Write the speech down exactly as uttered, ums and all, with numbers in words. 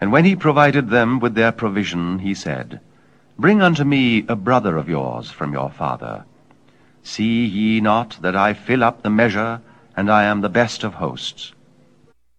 And when he provided them with their provision, he said, Bring unto me a brother of yours from your father. See ye not that I fill up the measure, and I am the best of hosts?